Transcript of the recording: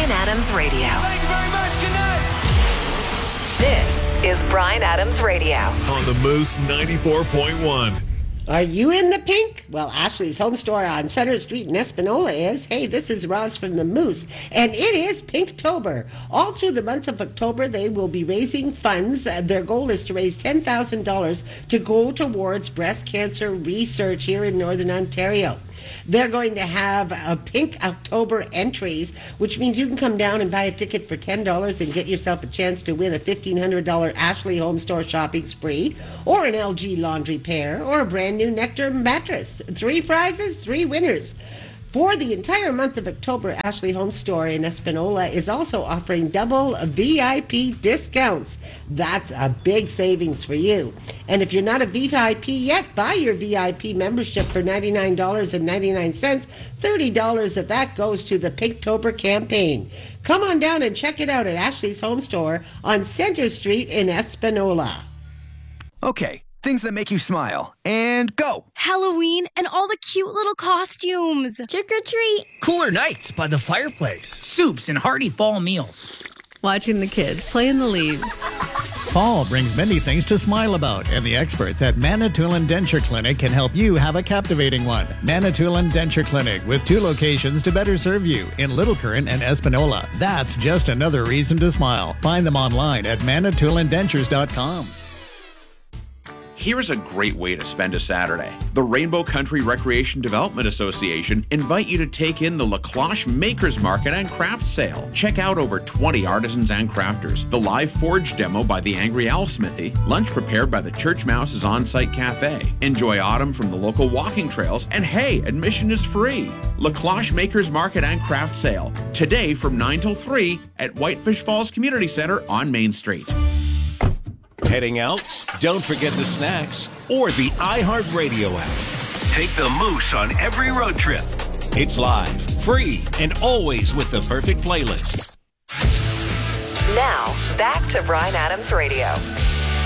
Bryan Adams Radio. Thank you very much. Good night. This is Bryan Adams Radio. On the Moose 94.1. Are you in the pink? Well, Ashley's Home Store on Center Street in Espanola is. Hey, this is Roz from the Moose, and it is Pinktober. All through the month of October, they will be raising funds. Their goal is to raise $10,000 to go towards breast cancer research here in Northern Ontario. They're going to have a Pink October entries, which means you can come down and buy a ticket for $10 and get yourself a chance to win a $1,500 Ashley Home Store shopping spree, or an LG laundry pair, or a brand new Nectar mattress. 3 prizes, 3 winners. For the entire month of October, Ashley Home Store in Espanola is also offering double VIP discounts. That's a big savings for you. And if you're not a VIP yet, buy your VIP membership for $99.99. $30 of that goes to the Pinktober campaign. Come on down and check it out at Ashley's Home Store on Center Street in Espanola. Okay, things that make you smile. And go! Halloween and all the cute little costumes. Trick or treat. Cooler nights by the fireplace. Soups and hearty fall meals. Watching the kids play in the leaves. Fall brings many things to smile about, and the experts at Manitoulin Denture Clinic can help you have a captivating one. Manitoulin Denture Clinic, with 2 locations to better serve you, in Little Current and Espanola. That's just another reason to smile. Find them online at manitoulindentures.com. Here's a great way to spend a Saturday. The Rainbow Country Recreation Development Association invite you to take in the La Cloche Makers Market and Craft Sale. Check out over 20 artisans and crafters, the live forge demo by the Angry Owl Smithy, lunch prepared by the Church Mouse's on-site cafe. Enjoy autumn from the local walking trails, and hey, admission is free. La Cloche Makers Market and Craft Sale, today from 9 till 3 at Whitefish Falls Community Center on Main Street. Heading out? Don't forget the snacks or the iHeartRadio app. Take the Moose on every road trip. It's live, free, and always with the perfect playlist. Now, back to Bryan Adams Radio.